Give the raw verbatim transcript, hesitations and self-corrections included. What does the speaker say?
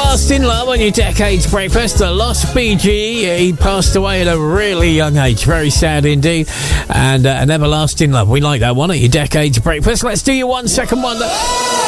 Everlasting Love on your Decades Breakfast. The Lost Bee Gee. He passed away at a really young age. Very sad indeed. And uh, an Everlasting Love. We like that one at your Decades Breakfast. Let's do your one second wonder.